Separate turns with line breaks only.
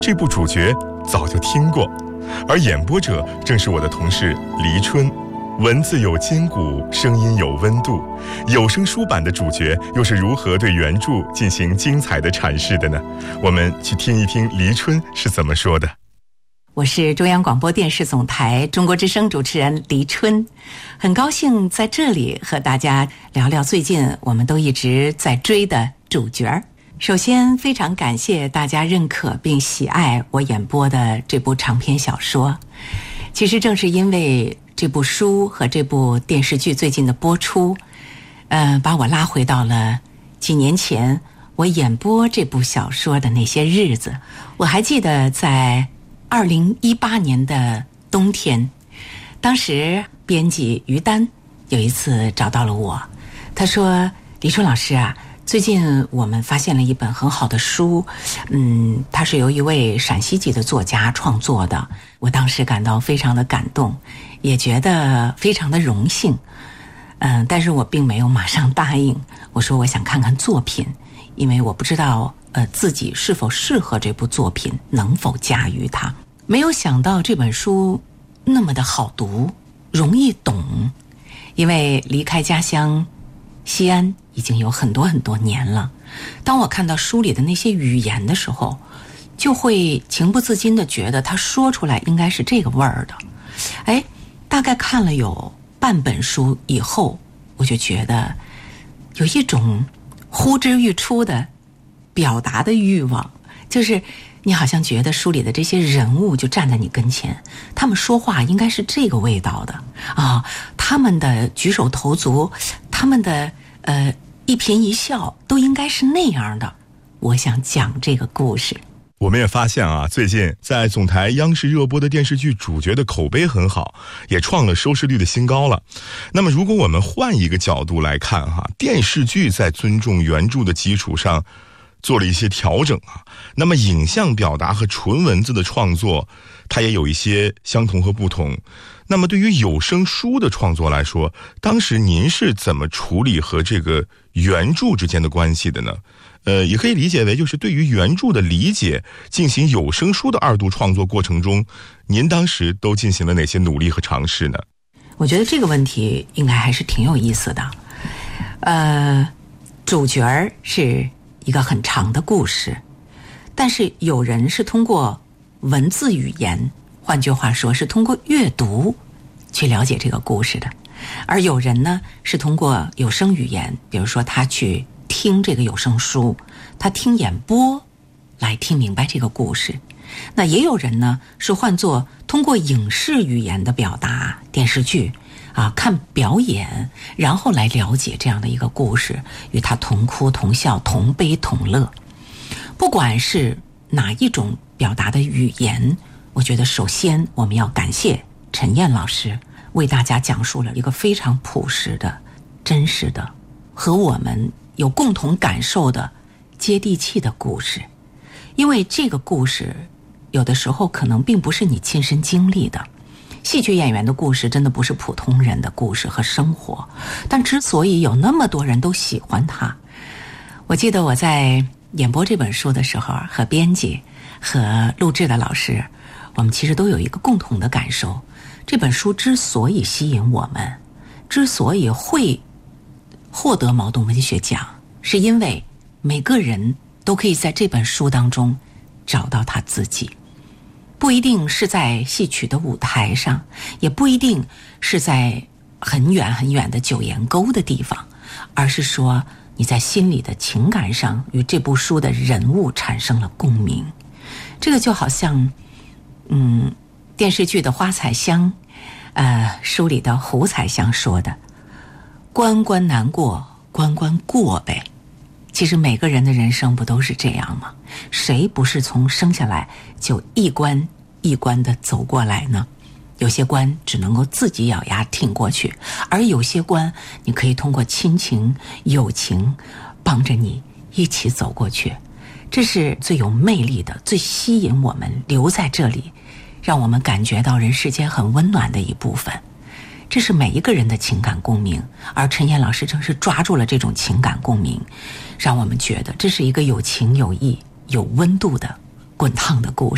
这部主角早就听过，而演播者正是我的同事黎春。文字有筋骨，声音有温度，有声书版的主角又是如何对原著进行精彩的阐释的呢？我们去听一听黎春是怎么说的。
我是中央广播电视总台中国之声主持人黎春，很高兴在这里和大家聊聊最近我们都一直在追的主角。首先非常感谢大家认可并喜爱我演播的这部长篇小说。其实正是因为这部书和这部电视剧最近的播出，把我拉回到了几年前我演播这部小说的那些日子。我还记得在2018年的冬天，当时编辑于丹有一次找到了我，他说：黎春老师啊，最近我们发现了一本很好的书，它是由一位陕西籍的作家创作的。我当时感到非常的感动，也觉得非常的荣幸，但是我并没有马上答应。我说我想看看作品，因为我不知道自己是否适合这部作品，能否驾驭它。没有想到这本书那么的好读，容易懂。因为离开家乡西安已经有很多很多年了，当我看到书里的那些语言的时候，就会情不自禁地觉得他说出来应该是这个味儿的。大概看了有半本书以后，我就觉得有一种呼之欲出的表达的欲望，就是你好像觉得书里的这些人物就站在你跟前，他们说话应该是这个味道的啊，他们的举手投足，他们的一颦一笑都应该是那样的。我想讲这个故事。
我们也发现啊，最近在总台央视热播的电视剧主角的口碑很好，也创了收视率的新高了。那么如果我们换一个角度来看电视剧在尊重原著的基础上做了一些调整那么影像表达和纯文字的创作它也有一些相同和不同。那么对于有声书的创作来说，当时您是怎么处理和这个原著之间的关系的呢？也可以理解为就是对于原著的理解，进行有声书的二度创作过程中，您当时都进行了哪些努力和尝试呢？
我觉得这个问题应该还是挺有意思的。主角是一个很长的故事，但是有人是通过文字语言，换句话说是通过阅读去了解这个故事的，而有人呢是通过有声语言，比如说他去听这个有声书，他听演播来听明白这个故事。那也有人呢是换作通过影视语言的表达，电视剧看表演，然后来了解这样的一个故事，与他同哭同笑，同悲同乐。不管是哪一种表达的语言，我觉得首先我们要感谢陈燕老师为大家讲述了一个非常朴实的、真实的和我们有共同感受的接地气的故事。因为这个故事有的时候可能并不是你亲身经历的，戏剧演员的故事真的不是普通人的故事和生活，但之所以有那么多人都喜欢它，我记得我在演播这本书的时候，和编辑和录制的老师，我们其实都有一个共同的感受，这本书之所以吸引我们，之所以会获得茅盾文学奖，是因为每个人都可以在这本书当中找到他自己。不一定是在戏曲的舞台上，也不一定是在很远很远的九岩沟的地方，而是说你在心里的情感上与这部书的人物产生了共鸣。这个就好像电视剧的花彩香，书里的胡彩香说的，关关难过关关过呗。其实每个人的人生不都是这样吗？谁不是从生下来就一关一关的走过来呢？有些关只能够自己咬牙挺过去，而有些关你可以通过亲情友情帮着你一起走过去。这是最有魅力的，最吸引我们留在这里，让我们感觉到人世间很温暖的一部分。这是每一个人的情感共鸣，而陈燕老师正是抓住了这种情感共鸣，让我们觉得这是一个有情有义有温度的滚烫的故事。